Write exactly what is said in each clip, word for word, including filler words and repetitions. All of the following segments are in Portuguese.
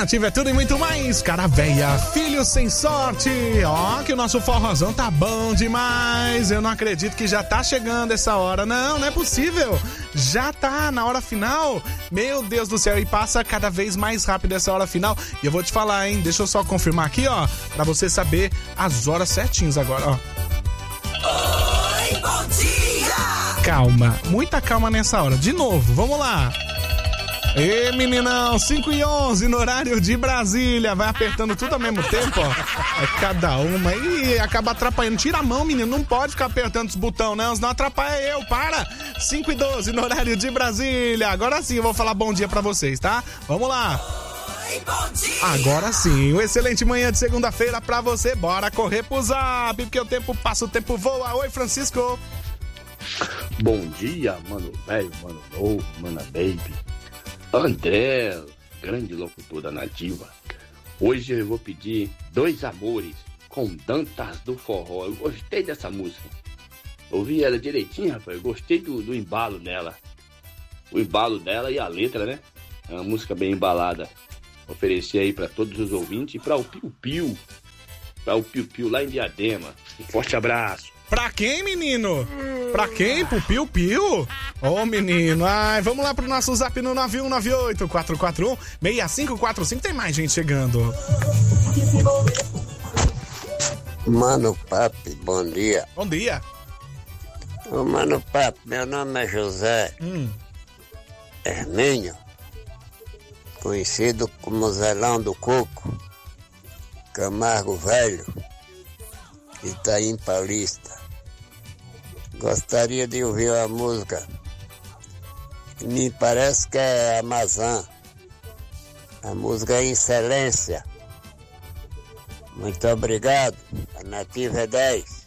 Nativa é tudo e muito mais. Cara véia, filho sem sorte. Ó, que o nosso forrozão tá bom demais. Eu não acredito que já tá chegando essa hora. Não, não é possível. Já tá na hora final. Meu Deus do céu, e passa cada vez mais rápido essa hora final. E eu vou te falar, hein? Deixa eu só confirmar aqui, ó, pra você saber as horas certinhas agora, ó. Oi, bom dia! Calma, muita calma nessa hora. De novo, vamos lá. Ê, meninão, cinco e onze no horário de Brasília. Vai apertando tudo ao mesmo tempo, ó. É cada uma. E acaba atrapalhando. Tira a mão, menino. Não pode ficar apertando os botões, não. Senão atrapalha eu. Para. cinco e doze no horário de Brasília. Agora sim eu vou falar bom dia pra vocês, tá? Vamos lá. Oi, bom dia! Agora sim, uma excelente manhã de segunda-feira pra você. Bora correr pro zap, porque o tempo passa, o tempo voa. Oi, Francisco. Bom dia, mano velho, mano novo, mana baby. André, grande locutor da Nativa. Hoje eu vou pedir Dois Amores com Dantas do Forró. Eu gostei dessa música. Ouvi ela direitinho, rapaz. Eu gostei do, do embalo dela. O embalo dela e a letra, né? É uma música bem embalada. Oferecer aí pra todos os ouvintes e pra o Piu Piu. Pra o Piu Piu lá em Diadema. Um forte abraço. Pra quem, menino? Pra quem? Pro Piu Piu? Ô, oh, menino. Ai, vamos lá pro nosso zap no nove um nove oito, quatro quatro um, seis cinco quatro cinco. Tem mais gente chegando. Mano Papi, bom dia. Bom dia. Ô, Mano Papi, meu nome é José Hum. Hermínio, conhecido como Zelão do Coco, Camargo Velho, Itaim Paulista. Gostaria de ouvir a música. Me parece que é Amazã. A música é Excelência. Muito obrigado. A Nativa é dez.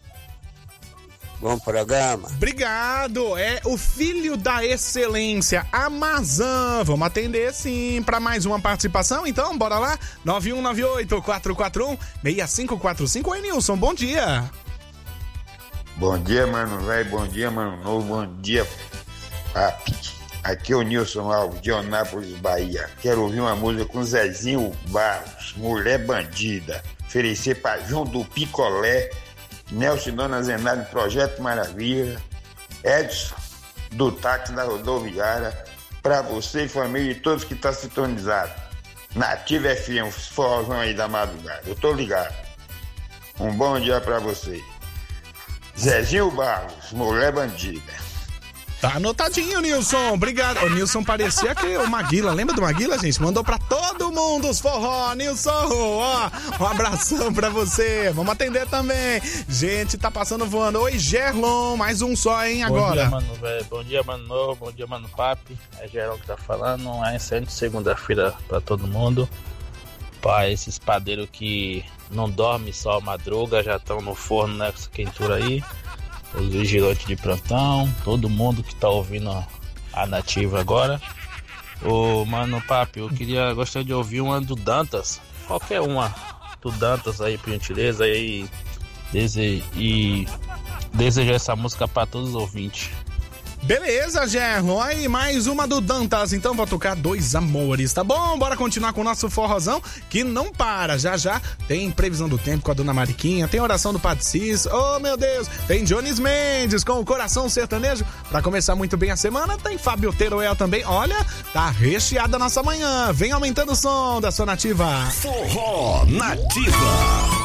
Bom programa. Obrigado. É o filho da excelência, Amazã. Vamos atender sim para mais uma participação. Então, bora lá. nove um nove oito, quatro quatro um, seis cinco quatro cinco. Oi, Nilson. Bom dia. Bom dia, mano velho, bom dia, mano novo, bom dia, papi. Aqui é o Nilson Alves, de Onápolis, Bahia. Quero ouvir uma música com Zezinho Barros, Mulher Bandida. Oferecer pra João do Picolé, Nelson Dona Zenada, Projeto Maravilha, Edson do Táxi da Rodoviária, pra você e família e todos que estão sintonizados. Nativa F M, forrozão aí da madrugada, eu tô ligado. Um bom dia pra você. Zezinho Barros, Mulher Bandida. Tá anotadinho, Nilson. Obrigado. O Nilson parecia que o Maguila, lembra do Maguila, gente? Mandou pra todo mundo os forró. Nilson, ó, um abração pra você. Vamos atender também. Gente, tá passando voando. Oi, Gerlon, mais um só, hein, agora. Bom dia, mano, velho. Bom dia, mano novo. Bom dia, mano papi. É Gerlon que tá falando. Uma excelente segunda-feira pra todo mundo. Pra esses padeiros que não dormem só madruga, já estão no forno, né, com essa quentura aí. Os vigilantes de plantão, todo mundo que tá ouvindo a Nativa agora. Ô, mano papi, eu queria, gostaria de ouvir uma do Dantas. Qualquer uma do Dantas aí, por gentileza, aí, dese... e desejar essa música pra todos os ouvintes. Beleza, Gerlon. Aí, mais uma do Dantas. Então vou tocar Dois Amores, tá bom? Bora continuar com o nosso forrozão, que não para. Já já tem previsão do tempo com a dona Mariquinha, tem oração do Padre Cis. Oh, meu Deus. Tem Jones Mendes com o Coração Sertanejo. Pra começar muito bem a semana, tem Fábio Teruel também. Olha, tá recheada a nossa manhã. Vem aumentando o som da sua Nativa. Forró Nativa.